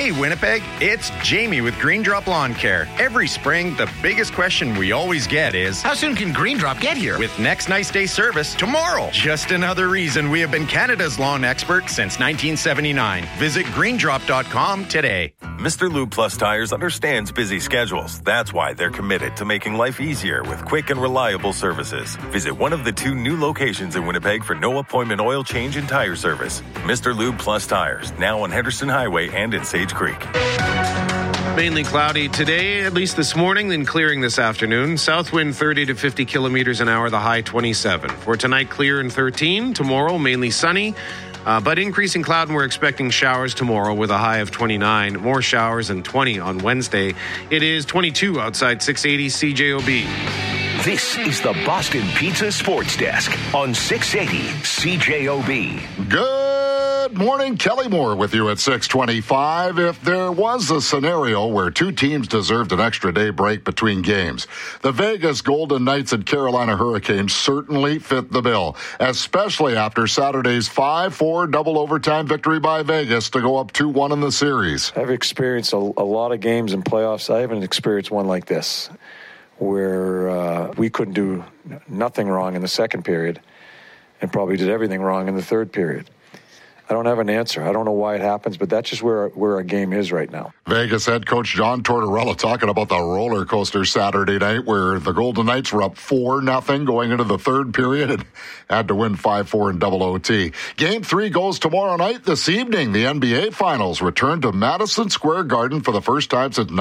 Hey, Winnipeg, it's Jamie with Green Drop Lawn Care. Every spring, the biggest question we always get is, how soon can Green Drop get here? With next nice day service tomorrow. Just another reason we have been Canada's lawn expert since 1979. Visit greendrop.com today. Mr. Lube Plus Tires understands busy schedules. That's why they're committed to making life easier with quick and reliable services. Visit one of the 2 new locations in Winnipeg for no appointment oil change and tire service. Mr. Lube Plus Tires, now on Henderson Highway and in Sage Creek. Mainly cloudy today, at least this morning, then clearing this afternoon. South wind 30 to 50 kilometers an hour, the high 27. For tonight, clear and 13. Tomorrow, mainly sunny. But increasing cloud, and we're expecting showers tomorrow with a high of 29. More showers and 20 on Wednesday. It is 22 outside 680 CJOB. This is the Boston Pizza Sports Desk on 680 CJOB. Good morning, Kelly Moore with you at 6:25. If there was a scenario where 2 teams deserved an extra day break between games, the Vegas Golden Knights and Carolina Hurricanes certainly fit the bill, especially after Saturday's 5-4 double overtime victory by Vegas to go up 2-1 in the series. I've experienced a lot of games in playoffs. I haven't experienced one like this, where we couldn't do nothing wrong in the second period and probably did everything wrong in the third period. I don't have an answer. I don't know why it happens, but that's just where our game is right now. Vegas head coach John Tortorella talking about the roller coaster Saturday night where the Golden Knights were up 4-0 going into the third period and had to win 5-4 in double OT. Game 3 goes tomorrow night. This evening, the NBA Finals return to Madison Square Garden for the first time since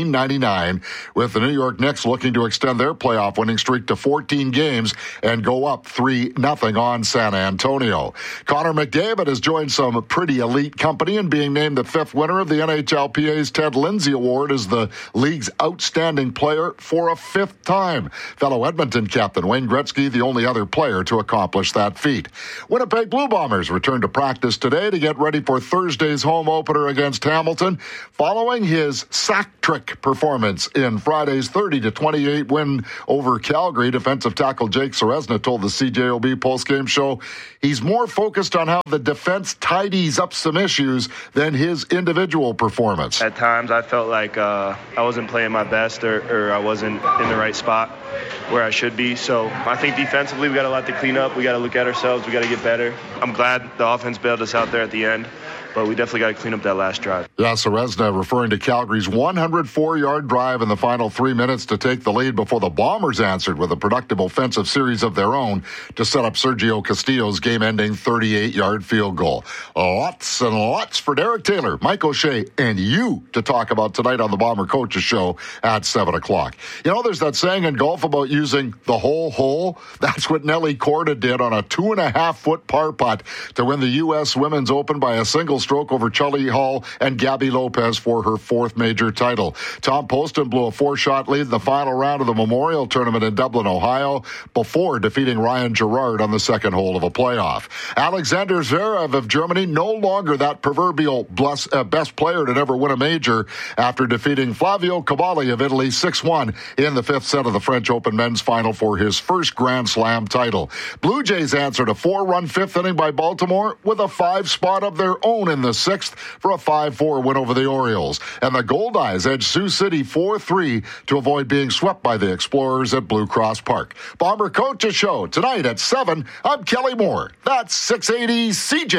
1999, with the New York Knicks looking to extend their playoff winning streak to 14 games and go up 3-0 on San Antonio. Connor McDavid has joined some pretty elite company and being named the 5th winner of the NHLPA's Ted Lindsay Award as the league's outstanding player for a 5th time. Fellow Edmonton captain Wayne Gretzky, the only other player to accomplish that feat. Winnipeg Blue Bombers return to practice today to get ready for Thursday's home opener against Hamilton, following his sack trick performance in Friday's 30-28 win over Calgary. Defensive tackle Jake Ceresna told the CJOB postgame show he's more focused on how the defense tidies up some issues than his individual performance. At times I felt like I wasn't playing my best or I wasn't in the right spot where I should be. So I think defensively we got a lot to clean up. We got to look at ourselves. We got to get better. I'm glad the offense bailed us out there at the end, but we definitely got to clean up that last drive. Yeah, Ceresna referring to Calgary's 104-yard drive in the final 3 minutes to take the lead before the Bombers answered with a productive offensive series of their own to set up Sergio Castillo's game-ending 38-yard field goal. Lots and lots for Derek Taylor, Mike O'Shea, and you to talk about tonight on the Bomber Coaches Show at 7 o'clock. You know, there's that saying in golf about using the whole hole. That's what Nelly Korda did on a 2.5-foot par putt to win the U.S. Women's Open by a single stroke over Charlie Hall and Gabby Lopez for her 4th major title. Tom Poston blew a 4-shot lead in the final round of the Memorial Tournament in Dublin, Ohio, before defeating Ryan Gerard on the second hole of a playoff. Alexander Zverev of Germany no longer that proverbial best player to never win a major after defeating Flavio Cavalli of Italy 6-1 in the 5th set of the French Open men's final for his first Grand Slam title. Blue Jays answered a 4-run 5th inning by Baltimore with a 5 spot of their own in the 6th for a 5-4 win over the Orioles. And the Goldeyes edged Sioux City 4-3 to avoid being swept by the Explorers at Blue Cross Park. Bomber Coaches Show tonight at 7. I'm Kelly Moore. That's 680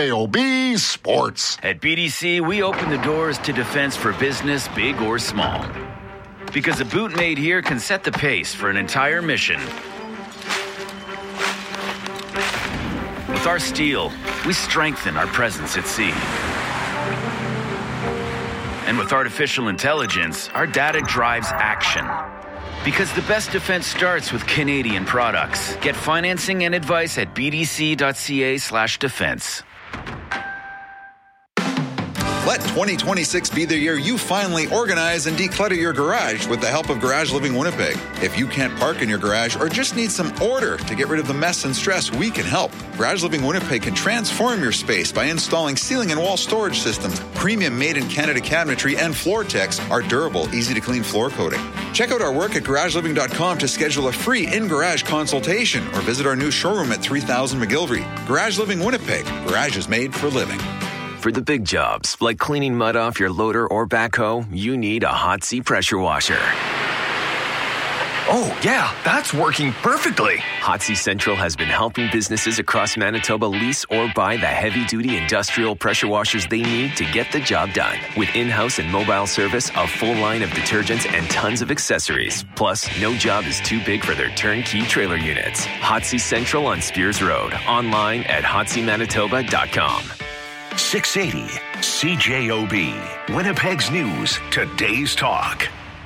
CJOB Sports. At BDC, we open the doors to defense for business, big or small. Because a boot made here can set the pace for an entire mission. With our steel, we strengthen our presence at sea. And with artificial intelligence, our data drives action. Because the best defense starts with Canadian products. Get financing and advice at bdc.ca/defense. Let 2026 be the year you finally organize and declutter your garage with the help of Garage Living Winnipeg. If you can't park in your garage or just need some order to get rid of the mess and stress, we can help. Garage Living Winnipeg can transform your space by installing ceiling and wall storage systems, premium made-in-Canada cabinetry, and FloorTex, our durable, easy-to-clean floor coating. Check out our work at garageliving.com to schedule a free in-garage consultation or visit our new showroom at 3000 McGillivray. Garage Living Winnipeg. Garage is made for living. For the big jobs, like cleaning mud off your loader or backhoe, you need a Hotsy pressure washer. Oh, yeah, that's working perfectly. Hotsy Central has been helping businesses across Manitoba lease or buy the heavy-duty industrial pressure washers they need to get the job done. With in-house and mobile service, a full line of detergents, and tons of accessories. Plus, no job is too big for their turnkey trailer units. Hotsy Central on Spears Road. Online at hotsymanitoba.com. 680 CJOB. Winnipeg's News. Today's Talk.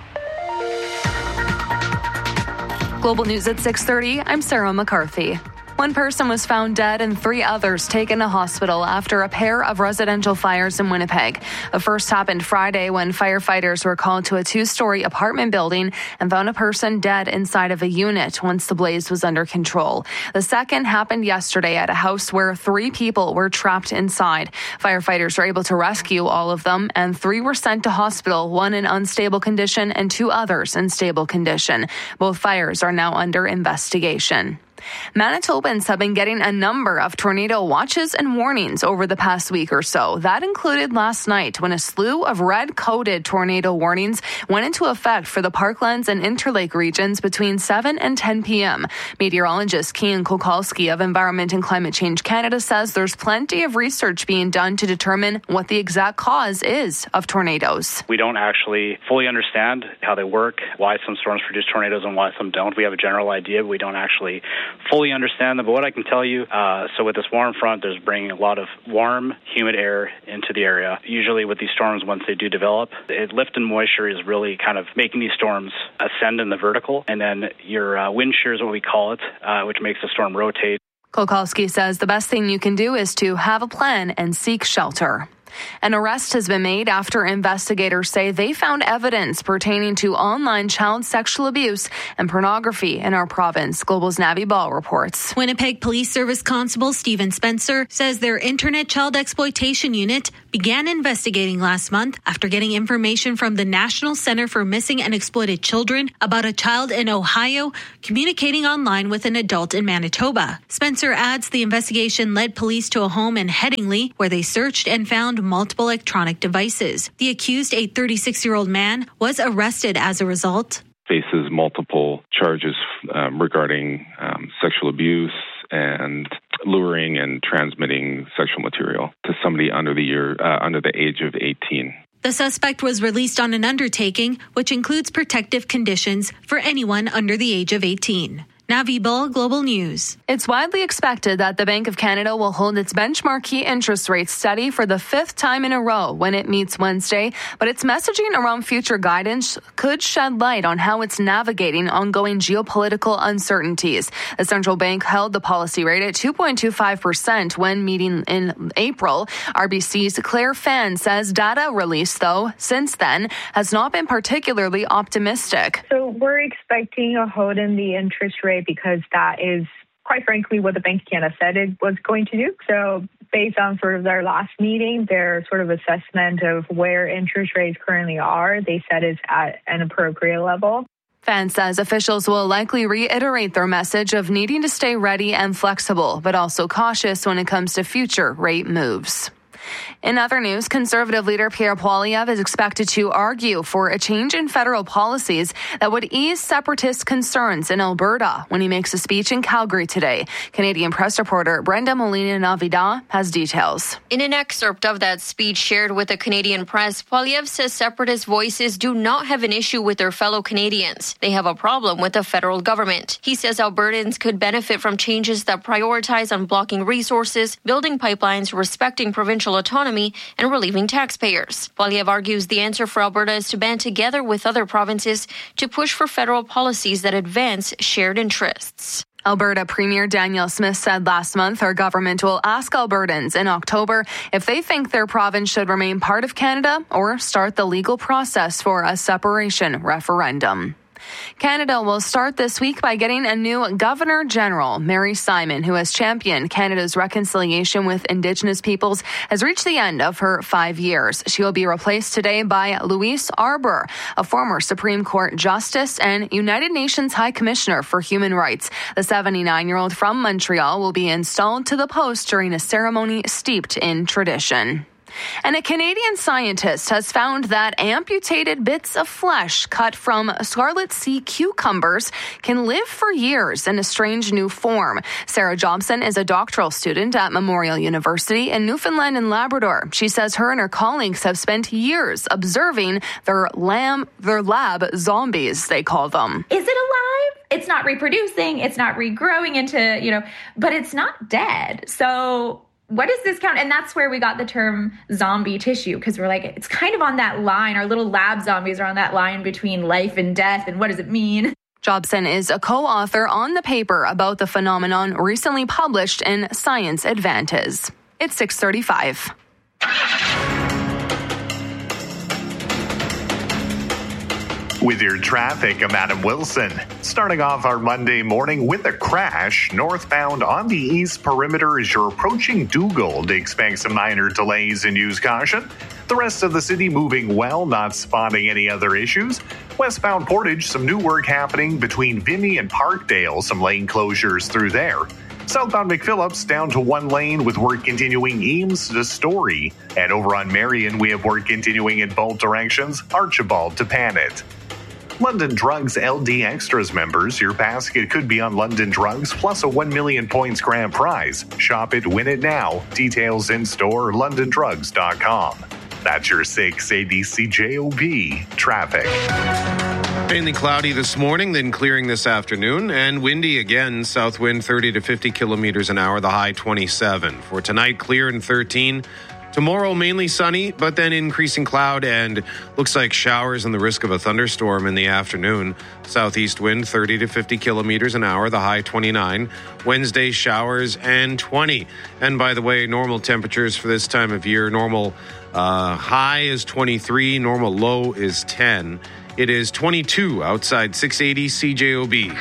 Global News at 6:30. I'm Sarah McCarthy. One person was found dead and 3 others taken to hospital after a pair of residential fires in Winnipeg. The first happened Friday when firefighters were called to a 2-story apartment building and found a person dead inside of a unit once the blaze was under control. The second happened yesterday at a house where 3 people were trapped inside. Firefighters were able to rescue all of them, and 3 were sent to hospital, 1 in unstable condition and 2 others in stable condition. Both fires are now under investigation. Manitobans have been getting a number of tornado watches and warnings over the past week or so. That included last night when a slew of red-coded tornado warnings went into effect for the Parklands and Interlake regions between 7 and 10 p.m. Meteorologist Kian Kokolski of Environment and Climate Change Canada says there's plenty of research being done to determine what the exact cause is of tornadoes. We don't actually fully understand how they work, why some storms produce tornadoes and why some don't. We have a general idea, but we don't actually fully understand them. But what I can tell you, so with this warm front, there's bringing a lot of warm, humid air into the area. Usually with these storms, once they do develop, lift and moisture is really kind of making these storms ascend in the vertical. And then your wind shear is what we call it, which makes the storm rotate. Kokolski says the best thing you can do is to have a plan and seek shelter. An arrest has been made after investigators say they found evidence pertaining to online child sexual abuse and pornography in our province. Global's Navi Ball reports. Winnipeg Police Service Constable Stephen Spencer says their Internet Child Exploitation Unit began investigating last month after getting information from the National Center for Missing and Exploited Children about a child in Ohio communicating online with an adult in Manitoba. Spencer adds the investigation led police to a home in Headingley where they searched and found multiple electronic devices. The accused, a 36-year-old man, was arrested as a result. Faces multiple charges regarding sexual abuse and luring and transmitting sexual material to somebody under the age of 18. The suspect was released on an undertaking, which includes protective conditions for anyone under the age of 18. Navi Bull, Global News. It's widely expected that the Bank of Canada will hold its benchmark key interest rate steady for the 5th time in a row when it meets Wednesday, but its messaging around future guidance could shed light on how it's navigating ongoing geopolitical uncertainties. The central bank held the policy rate at 2.25% when meeting in April. RBC's Claire Fan says data released, though, since then has not been particularly optimistic. So we're expecting a hold in the interest rate because that is, quite frankly, what the Bank of Canada said it was going to do. So based on sort of their last meeting, their sort of assessment of where interest rates currently are, they said it's at an appropriate level. Fan says officials will likely reiterate their message of needing to stay ready and flexible, but also cautious when it comes to future rate moves. In other news, Conservative leader Pierre Poilievre is expected to argue for a change in federal policies that would ease separatist concerns in Alberta when he makes a speech in Calgary today. Canadian press reporter Brenda Molina-Navidad has details. In an excerpt of that speech shared with the Canadian press, Poilievre says separatist voices do not have an issue with their fellow Canadians. They have a problem with the federal government. He says Albertans could benefit from changes that prioritize unblocking resources, building pipelines, respecting provincial autonomy, and relieving taxpayers. Poilievre argues the answer for Alberta is to band together with other provinces to push for federal policies that advance shared interests. Alberta Premier Danielle Smith said last month her government will ask Albertans in October if they think their province should remain part of Canada or start the legal process for a separation referendum. Canada will start this week by getting a new Governor General. Mary Simon, who has championed Canada's reconciliation with Indigenous peoples, has reached the end of her 5 years. She will be replaced today by Louise Arbour, a former Supreme Court Justice and United Nations High Commissioner for Human Rights. The 79-year-old from Montreal will be installed to the post during a ceremony steeped in tradition. And a Canadian scientist has found that amputated bits of flesh cut from scarlet sea cucumbers can live for years in a strange new form. Sarah Jobson is a doctoral student at Memorial University in Newfoundland and Labrador. She says her and her colleagues have spent years observing their lab zombies, they call them. Is it alive? It's not reproducing. It's not regrowing into, but it's not dead. So what does this count? And that's where we got the term zombie tissue, because we're like, it's kind of on that line. Our little lab zombies are on that line between life and death. And what does it mean? Jobson is a co-author on the paper about the phenomenon recently published in Science Advances. It's 6:35. With your traffic, I'm Adam Wilson. Starting off our Monday morning with a crash northbound on the East Perimeter as you're approaching Dugald. Expect some minor delays and use caution. The rest of the city moving well, not spotting any other issues. Westbound Portage, some new work happening between Vimy and Parkdale, some lane closures through there. Southbound McPhillips down to one lane with work continuing Eames to Story. And over on Marion, we have work continuing in both directions, Archibald to Panet. London Drugs LD Extras members, your basket could be on London Drugs plus a 1 million points grand prize. Shop it, win it now. Details in store, londondrugs.com. That's your 680 CJOB traffic. Mainly cloudy this morning, then clearing this afternoon, and windy again. South wind 30 to 50 kilometers an hour, the high 27. For tonight, clear and 13. Tomorrow, mainly sunny, but then increasing cloud and looks like showers and the risk of a thunderstorm in the afternoon. Southeast wind 30 to 50 kilometers an hour, the high 29. Wednesday, showers and 20. And by the way, normal temperatures for this time of year, normal high is 23, normal low is 10. It is 22 outside 680 CJOB.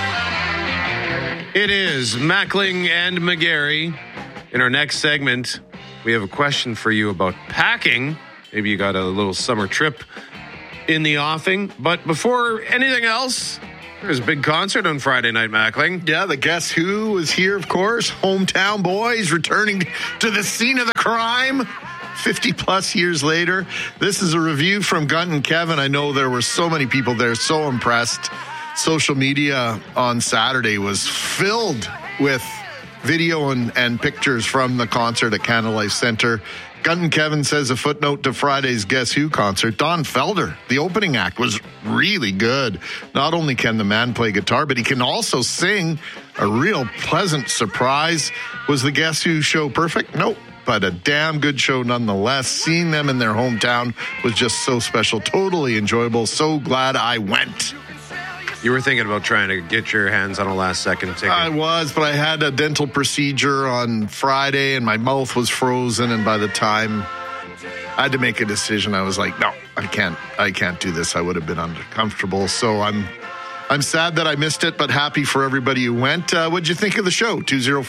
It is Mackling and McGarry. In our next segment, we have a question for you about packing. Maybe you got a little summer trip in the offing. But before anything else, there's a big concert on Friday night, Mackling. Yeah, the Guess Who was here, of course. Hometown Boys returning to the scene of the crime 50 plus years later. This is a review from Gunt and Kevin. I know there were so many people there, so impressed. Social media on Saturday was filled with video and pictures from the concert at Canada Life Centre. Gunt and Kevin says a footnote to Friday's Guess Who concert. Don Felder, the opening act, was really good. Not only can the man play guitar, but he can also sing. A real pleasant surprise. Was the Guess Who show perfect? Nope. But a damn good show nonetheless. Seeing them in their hometown was just so special. Totally enjoyable. So glad I went. You were thinking about trying to get your hands on a last-second ticket. I was, but I had a dental procedure on Friday, and my mouth was frozen, and by the time I had to make a decision, I was like, no, I can't do this. I would have been uncomfortable. So I'm sad that I missed it, but happy for everybody who went. What'd you think of the show?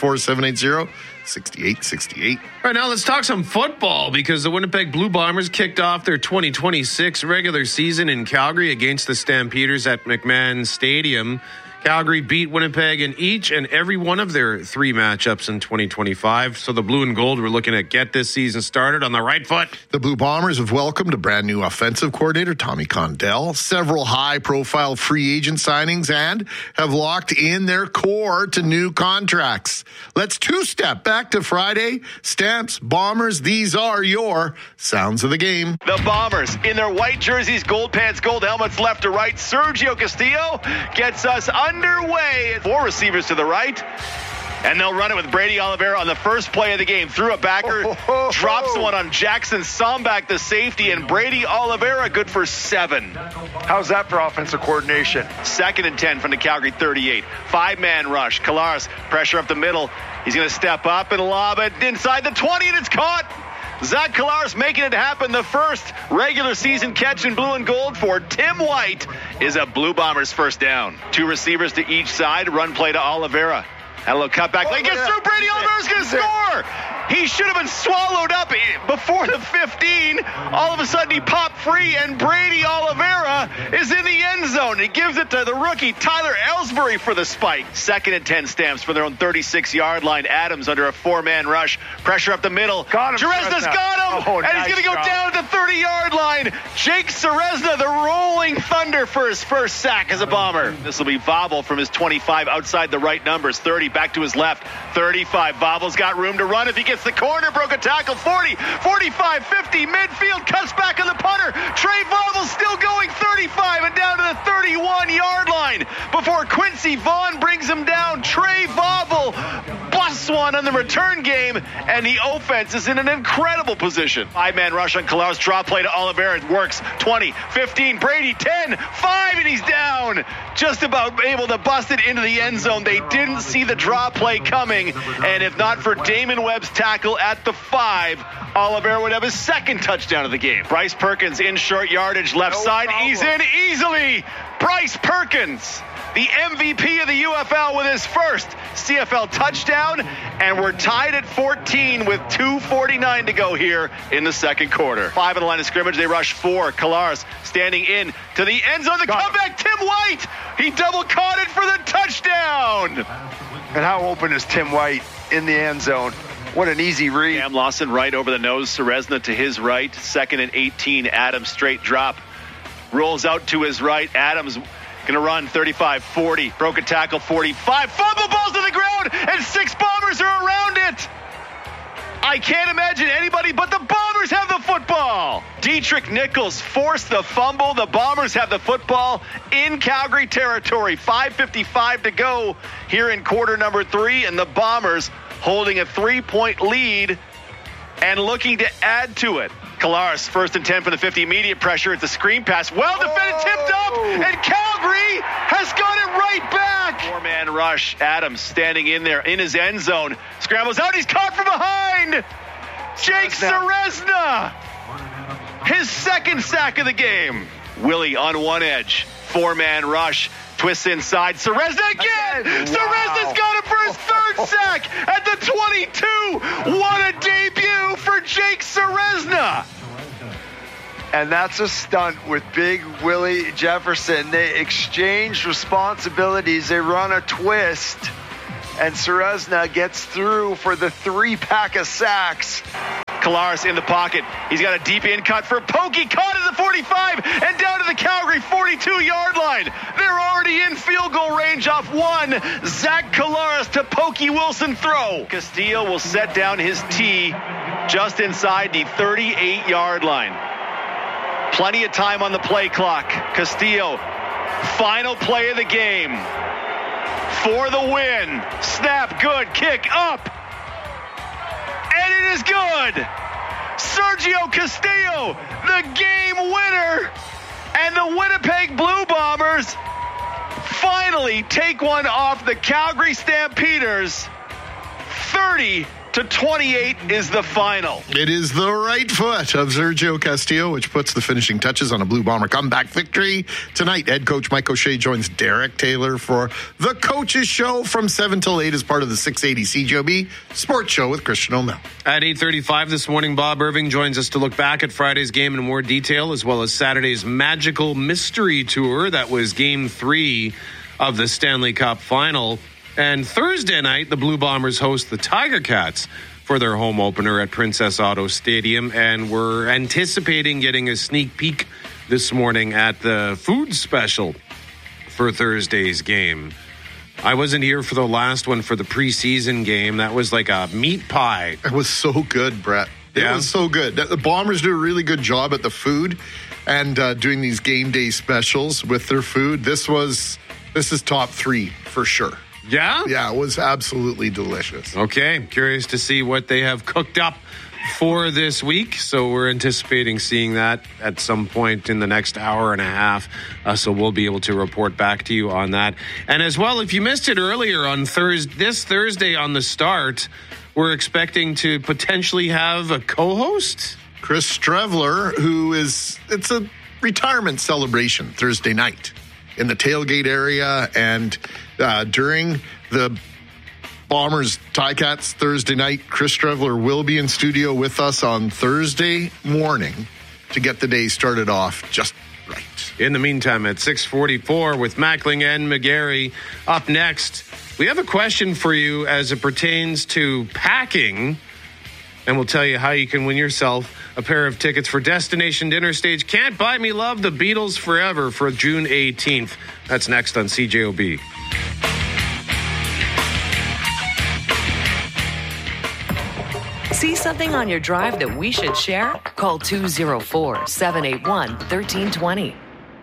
204-780-6868. All right, now let's talk some football, because the Winnipeg Blue Bombers kicked off their 2026 regular season in Calgary against the Stampeders at McMahon Stadium. Calgary beat Winnipeg in each and every one of their three matchups in 2025. So the Blue and Gold were looking to get this season started on the right foot. The Blue Bombers have welcomed a brand new offensive coordinator, Tommy Condell, several high-profile free agent signings, and have locked in their core to new contracts. Let's two-step back to Friday. Stamps, Bombers, these are your sounds of the game. The Bombers in their white jerseys, gold pants, gold helmets, left to right. Sergio Castillo gets us underway. 4 receivers to the right. And they'll run it with Brady Oliveira on the first play of the game. Threw a backer, drops one on Jackson Sombach, the safety, and Brady Oliveira good for 7. How's that for offensive coordination? 2nd and 10 from the Calgary 38. 5-man rush. Kalaris, pressure up the middle. He's going to step up and lob it inside the 20, and it's caught. Zach Kalaris making it happen. The first regular season catch in blue and gold for Tim White is a Blue Bombers first down. 2 receivers to each side. Run play to Oliveira. And a little cutback. He gets through. Brady Oliveira's going to score. He should have been swallowed up before the 15. All of a sudden, he popped free, and Brady Oliveira is in the end zone. He gives it to the rookie, Tyler Ellsbury, for the spike. 2nd and 10 Stamps from their own 36-yard line. Adams under a 4-man rush. Pressure up the middle. Ceresna's got him, and he's going to go down at the 30-yard line. Jake Ceresna, the rolling thunder, for his first sack as a Bomber. This will be Vobble from his 25 outside the right numbers. 30 back to his left. 35. Vobble's got room to run if he gets the corner. Broke a tackle. 40, 45, 50. Midfield cuts back on the punter. Trey Vobble still going 35 and down to the 31-yard line before Quincy Vaughn brings him down. Trey Vobble busts one on the return game, and the offense is in an incredible position. 5-man rush on Collaros. Draw play to Oliveira. It works. 20, 15, Brady 10, 5, and he's down. Just about able to bust it into the end zone. They didn't see the draw play coming, and if not for Damon Webb's tackle at the 5, Oliveira would have his 2nd touchdown of the game. Bryce Perkins in short yardage, left side. He's in easily. Bryce Perkins, the MVP of the UFL, with his first CFL touchdown, and we're tied at 14 with 2:49 to go here in the second quarter. 5 on the line of scrimmage. They rush 4. Collaros standing in to the end zone. The comeback, Tim White. He double caught it for the touchdown. And how open is Tim White in the end zone? What an easy read. Cam Lawson right over the nose. Ceresna to his right. 2nd and 18. Adams straight drop. Rolls out to his right. Adams going to run 35, 40. Broken tackle, 45. Fumble, balls to the ground, and 6 Bombers are around it. I can't imagine anybody but the Bombers have the football. Dietrich Nichols forced the fumble. The Bombers have the football in Calgary territory. 5:55 to go here in quarter number 3, and the Bombers holding a 3-point lead and looking to add to it. Collaros, 1st and 10 for the 50. Immediate pressure. It's a screen pass. Well defended, tipped up, and Calgary has got it right back. 4-man rush. Adams standing in there in his end zone. Scrambles out. He's caught from behind. Jake Ceresna. His 2nd sack of the game. Willie on one edge. 4-man rush. Twists inside. Ceresna again. Wow. Ceresna's got it for his 3rd sack at the 22. What a debut for Jake Ceresna. And that's a stunt with Big Willie Jefferson. They exchange responsibilities. They run a twist. And Ceresna gets through for the 3-pack of sacks. Collaros in the pocket. He's got a deep in cut for Pokey. Caught at the 45 and down to the Calgary 42-yard line. They're already in field goal range off one. Zach Collaros to Pokey Wilson throw. Castillo will set down his tee just inside the 38-yard line. Plenty of time on the play clock. Castillo, final play of the game. For the win. Snap, good, kick, up. And it is good. Sergio Castillo, the game winner. And the Winnipeg Blue Bombers finally take one off the Calgary Stampeders. 30-28 is the final. It is the right foot of Sergio Castillo, which puts the finishing touches on a Blue Bomber comeback victory. Tonight, head coach Mike O'Shea joins Derek Taylor for the Coaches Show from 7 till 8 as part of the 680 CJOB Sports Show with Christian O'Mell. At 8:35 this morning, Bob Irving joins us to look back at Friday's game in more detail, as well as Saturday's Magical Mystery Tour. That was Game 3 of the Stanley Cup Final. And Thursday night, the Blue Bombers host the Tiger Cats for their home opener at Princess Auto Stadium. And we're anticipating getting a sneak peek this morning at the food special for Thursday's game. I wasn't here for the last one for the preseason game. That was like a meat pie. It was so good, Brett. It was so good. The Bombers do a really good job at the food and doing these game day specials with their food. This is top 3 for sure. Yeah? Yeah, it was absolutely delicious. Okay, curious to see what they have cooked up for this week. So we're anticipating seeing that at some point in the next hour and a half. So we'll be able to report back to you on that. And as well, if you missed it earlier on this Thursday on the start, we're expecting to potentially have a co-host. Chris Strevler, it's a retirement celebration Thursday night in the tailgate area, and during the Bombers Ticats Thursday night. Chris Streveler will be in studio with us on Thursday morning to get the day started off just right. In the meantime, at 6:44 with Mackling and McGarry up next, we have a question for you as it pertains to packing, and we'll tell you how you can win yourself a pair of tickets for Destination Dinner Stage Can't Buy Me Love, the Beatles Forever for June 18th. That's next on CJOB. See something on your drive that we should share? Call 204-781-1320.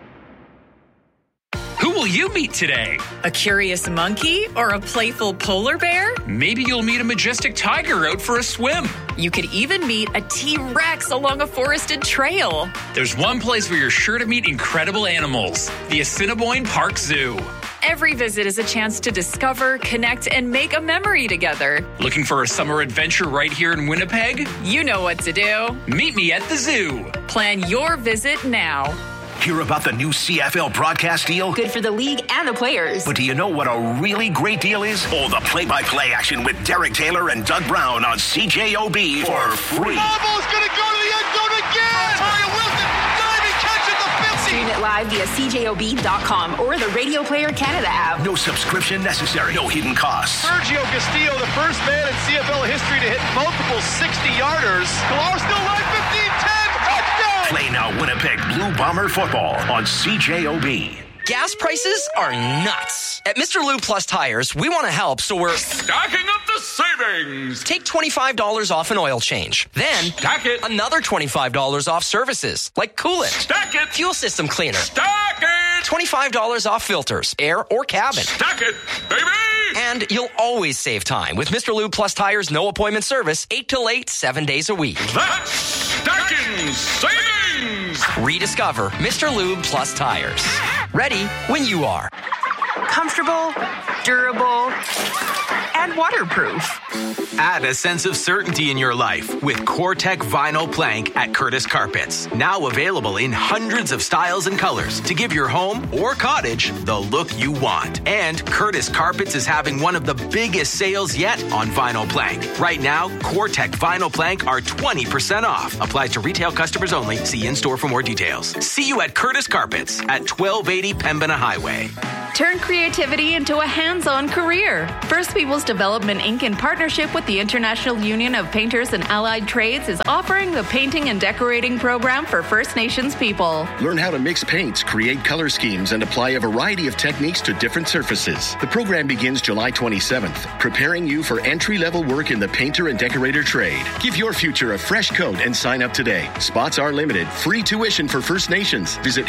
Who will you meet today? A curious monkey or a playful polar bear? Maybe you'll meet a majestic tiger out for a swim. You could even meet a T-Rex along a forested trail. There's one place where you're sure to meet incredible animals, the Assiniboine Park Zoo. Every visit is a chance to discover, connect, and make a memory together. Looking for a summer adventure right here in Winnipeg? You know what to do. Meet me at the zoo. Plan your visit now. Hear about the new CFL broadcast deal? Good for the league and the players. But do you know what a really great deal is? Oh, the play-by-play action with Derek Taylor and Doug Brown on CJOB for free. Ball's going to go to the end zone again. Taria Wilson diving catch at the 50. Stream it live via CJOB.com or the Radio Player Canada app. No subscription necessary. No hidden costs. Sergio Castillo, the first man in CFL history to hit multiple 60-yarders. Galar still live 15-10. Play now Winnipeg Blue Bomber football on CJOB. Gas prices are nuts. At Mr. Lube Plus Tires, we want to help, so we're stacking up the savings. Take $25 off an oil change. Then stack it. Another $25 off services, like coolant. Stack it. Fuel system cleaner. Stack it. $25 off filters, air or cabin. Stack it, baby. And you'll always save time with Mr. Lube Plus Tires' no appointment service, 8 till 8, 7 days a week. That's stacking savings. Rediscover Mr. Lube Plus Tires. Ready when you are. Comfortable, durable, and waterproof. Add a sense of certainty in your life with CoreTech Vinyl Plank at Curtis Carpets. Now available in hundreds of styles and colors to give your home or cottage the look you want. And Curtis Carpets is having one of the biggest sales yet on vinyl plank. Right now, CoreTech Vinyl Plank are 20% off. Applies to retail customers only. See in-store for more details. See you at Curtis Carpets at 1280 Pembina Highway. Turn creativity into a hands-on career. First Peoples Development Inc. in partnership with the International Union of Painters and Allied Trades is offering the Painting and Decorating Program for First Nations people. Learn how to mix paints, create color schemes, and apply a variety of techniques to different surfaces. The program begins July 27th, preparing you for entry-level work in the painter and decorator trade. Give your future a fresh coat and sign up today. Spots are limited. Free tuition for First Nations. Visit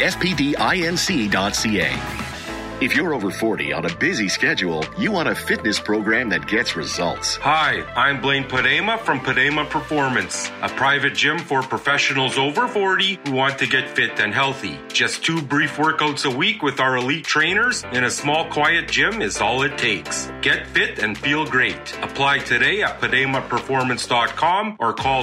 fpdinc.ca. If you're over 40 on a busy schedule, you want a fitness program that gets results. Hi, I'm Blaine Padema from Padema Performance, a private gym for professionals over 40 who want to get fit and healthy. Just 2 brief workouts a week with our elite trainers in a small, quiet gym is all it takes. Get fit and feel great. Apply today at PademaPerformance.com or call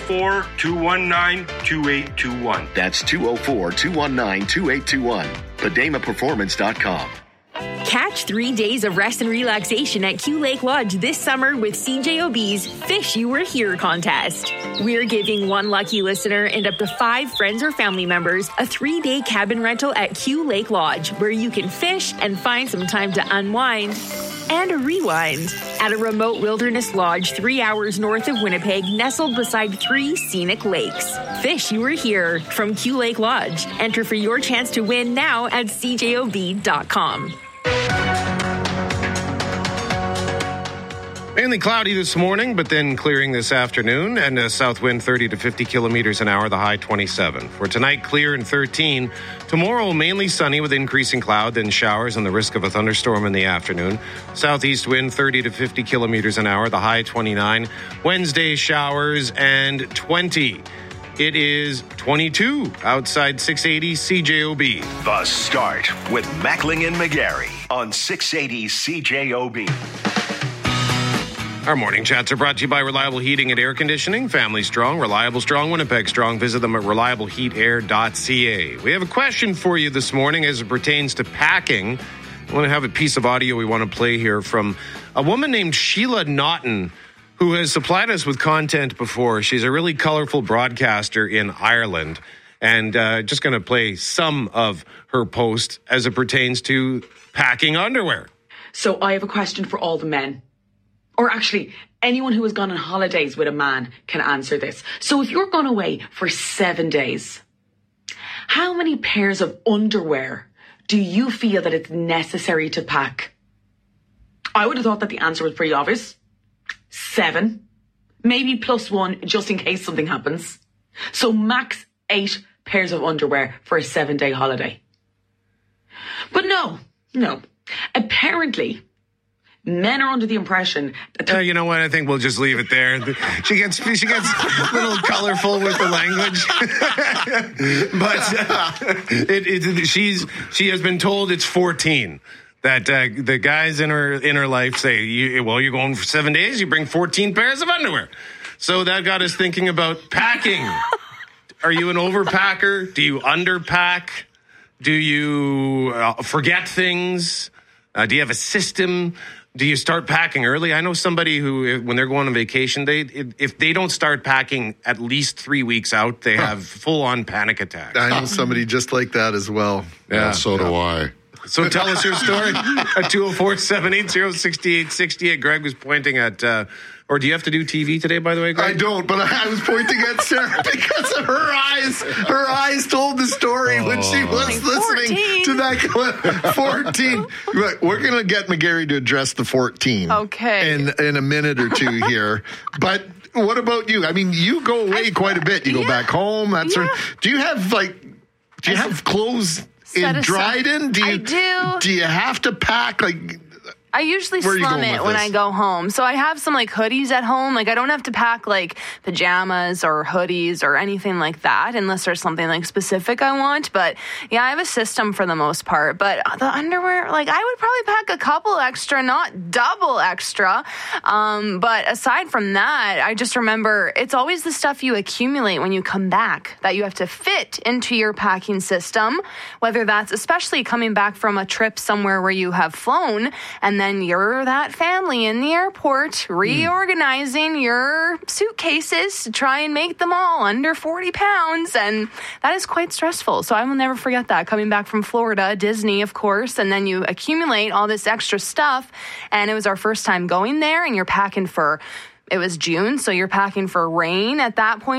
204-219-2821. That's 204-219-2821. PademaPerformance.com. Catch 3 days of rest and relaxation at Q Lake Lodge this summer with CJOB's Fish You Were Here contest. We're giving one lucky listener and up to 5 friends or family members a 3-day cabin rental at Q Lake Lodge, where you can fish and find some time to unwind and rewind at a remote wilderness lodge 3 hours north of Winnipeg, nestled beside 3 scenic lakes. Fish You Were Here from Q Lake Lodge. Enter for your chance to win now at CJOB.com. Mainly cloudy this morning, but then clearing this afternoon, and a south wind 30 to 50 kilometers an hour, the high 27. For tonight, clear and 13. Tomorrow, mainly sunny with increasing cloud, then showers and the risk of a thunderstorm in the afternoon. Southeast wind 30 to 50 kilometers an hour, the high 29. Wednesday, showers and 20. It is 22 outside 680 CJOB. The Start with Mackling and McGarry on 680 CJOB. Our morning chats are brought to you by Reliable Heating and Air Conditioning. Family strong, reliable strong, Winnipeg strong. Visit them at reliableheatair.ca. We have a question for you this morning as it pertains to packing. I want to have a piece of audio we want to play here from A woman named Sheila Naughton, who has supplied us with content before. She's a really colorful broadcaster in Ireland. And just going to play some of her post as it pertains to packing underwear. So I have a question for all the men. Or actually, anyone who has gone on holidays with a man can answer this. So if you're gone away for 7 days, how many pairs of underwear do you feel that it's necessary to pack? I would have thought that the answer was pretty obvious. 7. Maybe plus 1 just in case something happens. So max 8 pairs of underwear for a 7-day holiday. But no. Apparently, men are under the impression that... you know what? I think we'll just leave it there. She gets a little colorful with the language. But she has been told it's 14. That the guys in her life say, you're going for 7 days, you bring 14 pairs of underwear. So that got us thinking about packing. Are you an overpacker? Do you underpack? Do you forget things? Do you have a system? Do you start packing early? I know somebody who, when they're going on vacation, if they don't start packing at least 3 weeks out, they have full-on panic attacks. I know somebody just like that as well. Yeah, so do I. So tell us your story at 204-780-6868. Greg was pointing at... or do you have to do TV today, by the way, Greg? I don't, but I was pointing at Sarah because of her eyes. Her eyes told the story when she was listening to that clip. 14. We're going to get McGarry to address the 14. Okay. In a minute or two here. But what about you? I mean, you go away quite a bit. You go back home. Do you have clothes in Dryden? I do. Do you have to pack I usually slum it when I go home. So I have some hoodies at home. I don't have to pack pajamas or hoodies or anything like that unless there's something specific I want. But yeah, I have a system for the most part. But the underwear, I would probably pack a couple extra, not double extra. But aside from that, I just remember it's always the stuff you accumulate when you come back that you have to fit into your packing system, whether that's especially coming back from a trip somewhere where you have flown and then you're that family in the airport reorganizing your suitcases to try and make them all under 40 pounds. And that is quite stressful. So I will never forget that. Coming back from Florida, Disney, of course, and then you accumulate all this extra stuff. And it was our first time going there, and you're packing for, it was June, so you're packing for rain at that point